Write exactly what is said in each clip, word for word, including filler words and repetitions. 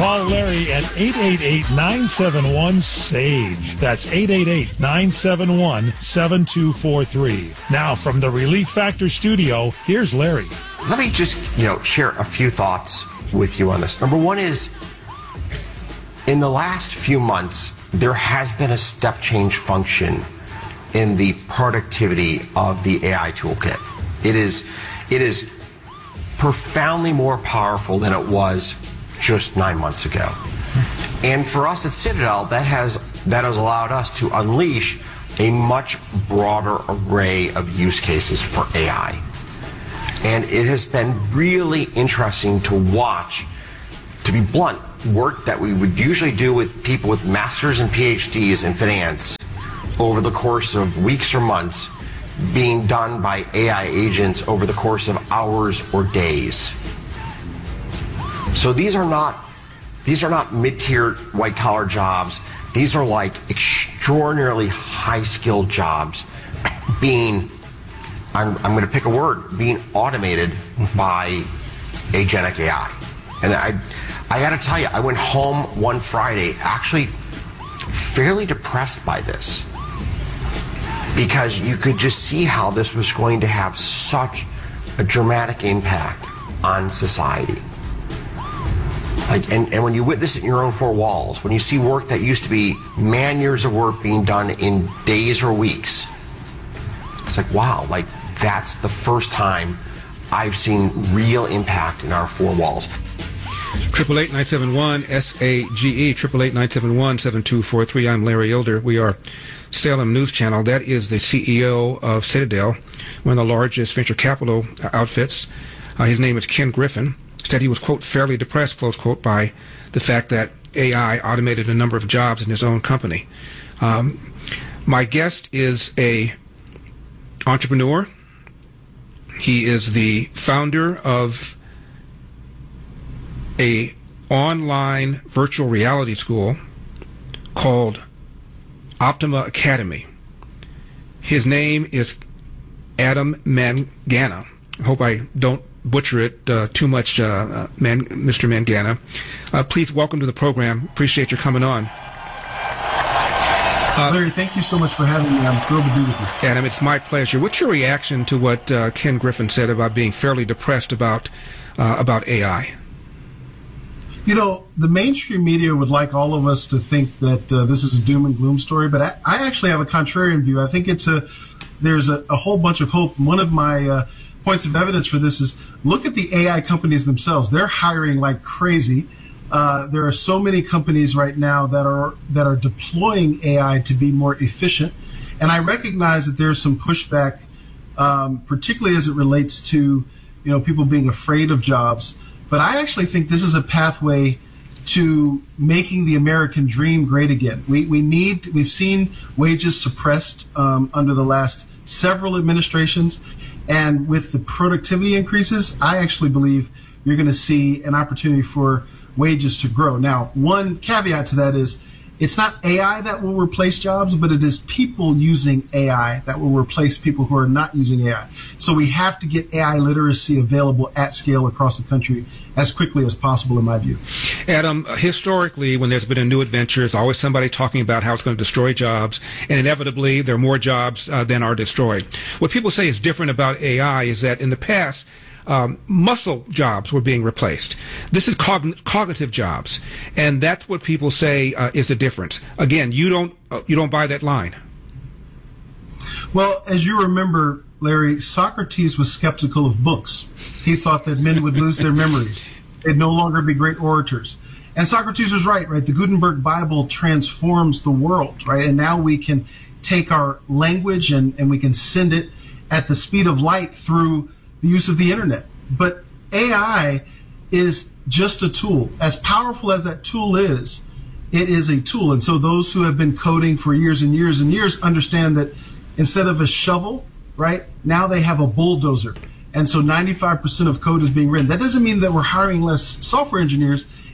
Call Larry at eight eight eight, nine seven one, S A G E. That's eight eight eight, nine seven one, seven two four three. Now, from the Relief Factor studio, here's Larry. Let me just, you know, share a few thoughts with you on this. Number one is, in the last few months, there has been a step change function in the productivity of the A I toolkit. It is, it is profoundly more powerful than it was just nine months ago. And for us at Citadel, that has that has allowed us to unleash a much broader array of use cases for A I. And it has been really interesting to watch, to be blunt, work that we would usually do with people with masters and P H Ds in finance over the course of weeks or months being done by A I agents over the course of hours or days. So these are not these are not mid-tier white-collar jobs. These are like extraordinarily high-skilled jobs being, I'm, I'm going to pick a word, being automated by agentic A I. And I, I got to tell you, I went home one Friday actually fairly depressed by this, because you could just see how this was going to have such a dramatic impact on society. Like, and, and when you witness it in your own four walls, when you see work that used to be man years of work being done in days or weeks, it's like, wow, like that's the first time I've seen real impact in our four walls. Triple eight nine seven one S A G E, triple eight nine seven one seven two four three. I'm Larry Elder. We are Salem News Channel. That is the C E O of Citadel, one of the largest venture capital outfits. Uh, his name is Ken Griffin. Said he was, quote, fairly depressed, close quote, by the fact that A I automated a number of jobs in his own company. Um, my guest is a entrepreneur. He is the founder of a online virtual reality school called Optima Academy. His name is Adam Mangana. I hope I don't butcher it uh, too much, uh, uh, Man, Mister Mangana. Uh, please welcome to the program. Appreciate your coming on. Uh, Larry, thank you so much for having me. I'm thrilled to be with you. Adam, it's my pleasure. What's your reaction to what uh, Ken Griffin said about being fairly depressed about uh, about A I? You know, the mainstream media would like all of us to think that uh, this is a doom and gloom story, but I, I actually have a contrarian view. I think it's a there's a, a whole bunch of hope. One of my uh, points of evidence for this is look at the A I companies themselves. They're hiring like crazy. Uh, there are so many companies right now that are that are deploying A I to be more efficient, and I recognize that there's some pushback, um, particularly as it relates to you know people being afraid of jobs. But I actually think this is a pathway to making the American dream great again. We we need we've seen wages suppressed um, under the last several administrations. And with the productivity increases, I actually believe you're going to see an opportunity for wages to grow. Now, one caveat to that is it's not A I that will replace jobs, but it is people using A I that will replace people who are not using A I. So we have to get A I literacy available at scale across the country as quickly as possible, in my view. Adam, historically, when there's been a new adventure, there's always somebody talking about how it's going to destroy jobs, and inevitably there are more jobs uh, than are destroyed. What people say is different about A I is that in the past, um, muscle jobs were being replaced. This is cogn- cognitive jobs, and that's what people say uh, is the difference. Again, you don't uh, you don't buy that line. Well, as you remember, Larry, Socrates was skeptical of books. He thought that men would lose their memories. They'd no longer be great orators. And Socrates was right, right? The Gutenberg Bible transforms the world, right? And now we can take our language and, and we can send it at the speed of light through the use of the internet. But A I is just a tool. As powerful as that tool is, it is a tool. And so those who have been coding for years and years and years understand that instead of a shovel, right, now they have a bulldozer. And so ninety-five percent of code is being written. That doesn't mean that we're hiring less software engineers.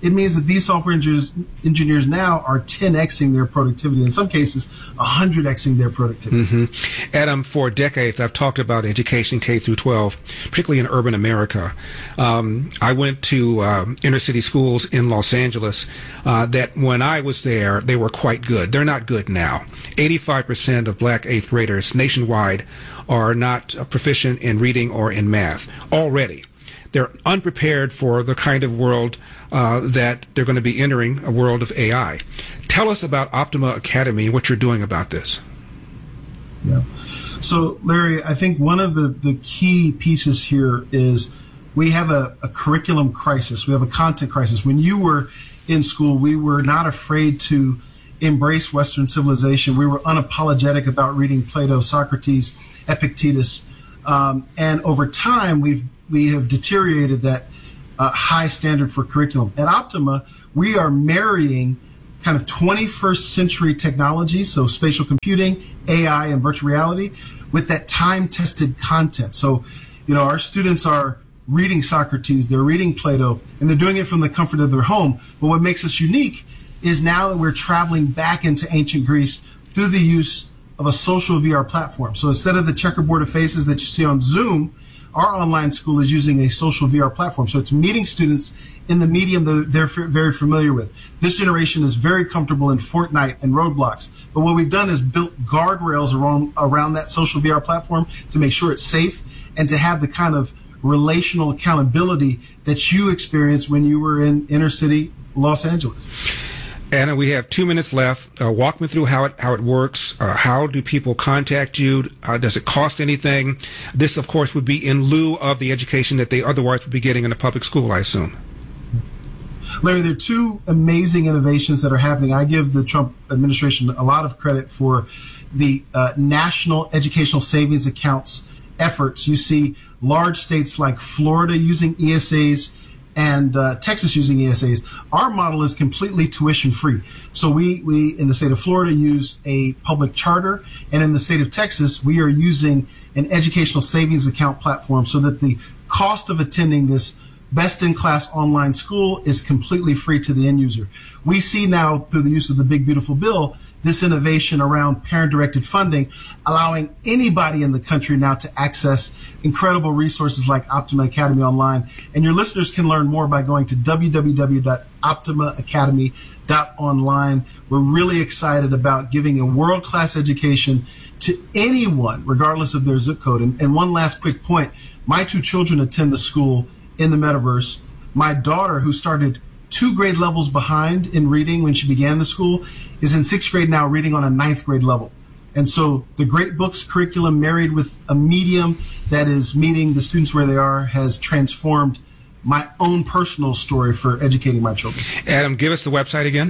it means that these software engineers, engineers now are ten Xing their productivity, in some cases one hundred Xing their productivity. Mm-hmm. Adam, for decades I've talked about education K through twelve, particularly in urban America. Um, I went to uh, inner city schools in Los Angeles uh, that when I was there, they were quite good. They're not good now. eighty-five percent of black eighth graders nationwide are not uh, proficient in reading or in math already. They're unprepared for the kind of world uh, that they're going to be entering, a world of A I. Tell us about Optima Academy and what you're doing about this. Yeah. So, Larry, I think one of the, the key pieces here is we have a, a curriculum crisis. We have a content crisis. When you were in school, we were not afraid to embrace Western civilization. We were unapologetic about reading Plato, Socrates, Epictetus. Um, and over time, we've we have deteriorated that uh, high standard for curriculum. At Optima, we are marrying kind of twenty-first century technology, so spatial computing, A I, and virtual reality, with that time-tested content. So, you know, our students are reading Socrates, they're reading Plato, and they're doing it from the comfort of their home. But what makes us unique is now that we're traveling back into ancient Greece through the use of a social V R platform. So instead of the checkerboard of faces that you see on Zoom, our online school is using a social V R platform. So it's meeting students in the medium that they're f- very familiar with. This generation is very comfortable in Fortnite and Roblox. But what we've done is built guardrails around, around that social V R platform to make sure it's safe and to have the kind of relational accountability that you experienced when you were in inner city Los Angeles. Anna, we have two minutes left. Uh, walk me through how it how it works. Uh, how do people contact you? Uh, does it cost anything? This, of course, would be in lieu of the education that they otherwise would be getting in a public school, I assume. Larry, there are two amazing innovations that are happening. I give the Trump administration a lot of credit for the uh, national educational savings accounts efforts. You see large states like Florida using E S As and uh, Texas using E S As. Our model is completely tuition free. So we, we, in the state of Florida, use a public charter, and in the state of Texas, we are using an educational savings account platform so that the cost of attending this best-in-class online school is completely free to the end user. We see now, through the use of the Big Beautiful Bill, this innovation around parent-directed funding, allowing anybody in the country now to access incredible resources like Optima Academy Online. And your listeners can learn more by going to w w w dot optima academy dot online. We're really excited about giving a world-class education to anyone, regardless of their zip code. And, and one last quick point. My two children attend the school in the metaverse. My daughter, who started two grade levels behind in reading when she began the school, is in sixth grade now, reading on a ninth grade level. And so the Great Books curriculum married with a medium that is meeting the students where they are has transformed my own personal story for educating my children. Adam, give us the website again.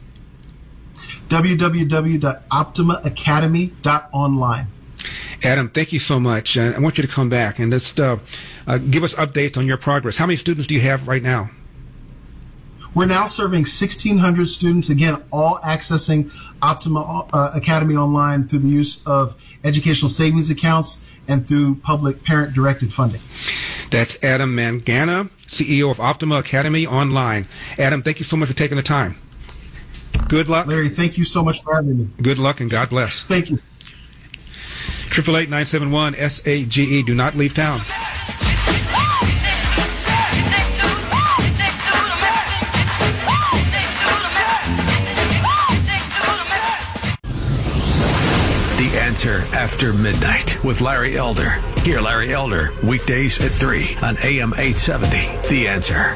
w w w dot optima academy dot online. Adam, thank you so much. Uh, I want you to come back and just uh, uh, give us updates on your progress. How many students do you have right now? We're now serving sixteen hundred students, again, all accessing Optima uh, Academy Online through the use of educational savings accounts and through public parent-directed funding. That's Adam Mangana, C E O of Optima Academy Online. Adam, thank you so much for taking the time. Good luck. Larry, thank you so much for having me. Good luck and God bless. Thank you. eight eight eight, nine seven one, S A G E. Do not leave town. The Answer After Midnight with Larry Elder. Hear Larry Elder weekdays at three on A M eight seventy. The Answer.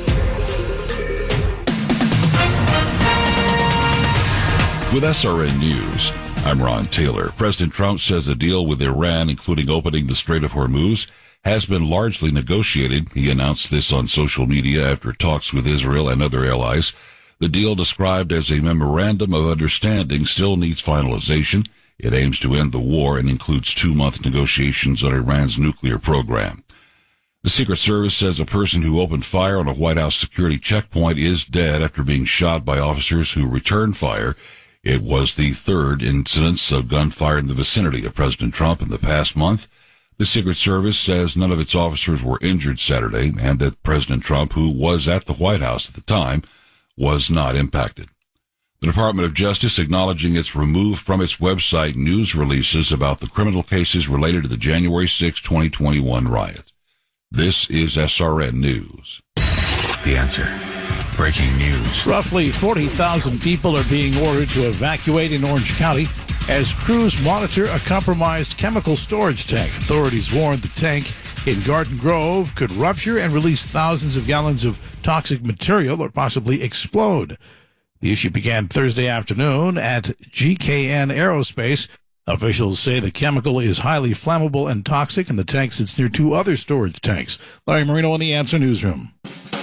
With S R N News, I'm Ron Taylor. President Trump says a deal with Iran, including opening the Strait of Hormuz, has been largely negotiated. He announced this on social media after talks with Israel and other allies. The deal, described as a memorandum of understanding, still needs finalization. It aims to end the war and includes two-month negotiations on Iran's nuclear program. The Secret Service says a person who opened fire on a White House security checkpoint is dead after being shot by officers who returned fire. It was the third incidence of gunfire in the vicinity of President Trump in the past month. The Secret Service says none of its officers were injured Saturday and that President Trump, who was at the White House at the time, was not impacted. The Department of Justice acknowledging it's removed from its website news releases about the criminal cases related to the January sixth, twenty twenty-one riot. This is S R N News. The Answer. Breaking news. Roughly forty thousand people are being ordered to evacuate in Orange County as crews monitor a compromised chemical storage tank. Authorities warned the tank in Garden Grove could rupture and release thousands of gallons of toxic material or possibly explode. The issue began Thursday afternoon at G K N Aerospace. Officials say the chemical is highly flammable and toxic, and the tank sits near two other storage tanks. Larry Marino in the Answer Newsroom.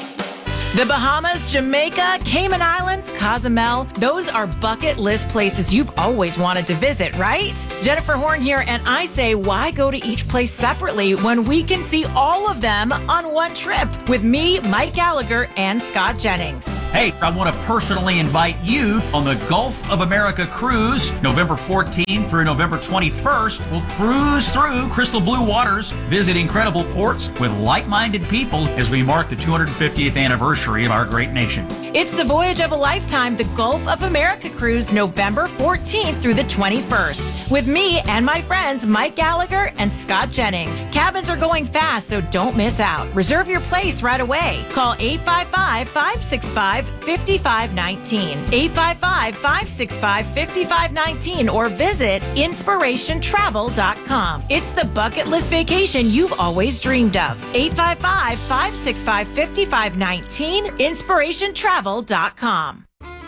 The Bahamas, Jamaica, Cayman Islands, Cozumel, those are bucket list places you've always wanted to visit, right? Jennifer Horn here, and I say, why go to each place separately when we can see all of them on one trip with me, Mike Gallagher, and Scott Jennings? Hey, I want to personally invite you on the Gulf of America cruise, November fourteenth through November twenty-first. We'll cruise through crystal blue waters, visit incredible ports with like-minded people as we mark the two hundred fiftieth anniversary of our great nation. It's the voyage of a lifetime, the Gulf of America cruise, November fourteenth through the twenty-first, with me and my friends Mike Gallagher and Scott Jennings. Cabins are going fast, so don't miss out. Reserve your place right away. Call eight five five, five six five, five five one nine, eight five five, five six five, five five one nine, or visit inspiration travel dot com. It's the bucket list vacation you've always dreamed of. eight five five, five six five, five five one nine, inspiration travel dot com.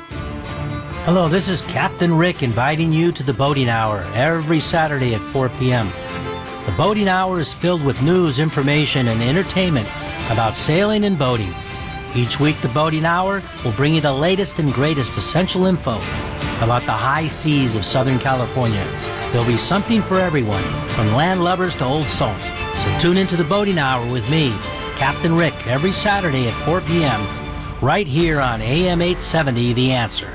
Hello, this is Captain Rick inviting you to the Boating Hour every Saturday at four p.m. The Boating Hour is filled with news, information, and entertainment about sailing and boating. Each week, the Boating Hour will bring you the latest and greatest essential info about the high seas of Southern California. There'll be something for everyone, from land lovers to old salts. So tune into the Boating Hour with me, Captain Rick, every Saturday at four p.m. right here on A M eight seventy, The Answer.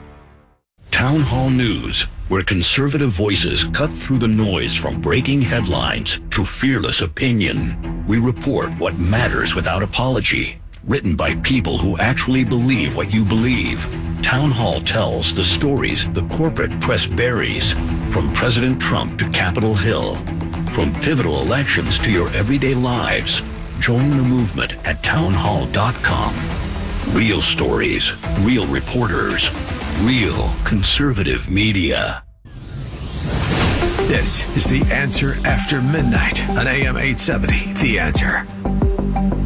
Town Hall News, where conservative voices cut through the noise from breaking headlines to fearless opinion. We report what matters without apology. Written by people who actually believe what you believe. Town Hall tells the stories the corporate press buries, from President Trump to Capitol Hill, from pivotal elections to your everyday lives. Join the movement at town hall dot com. Real stories, real reporters, real conservative media. This is The Answer After Midnight on A M eight seventy. The Answer.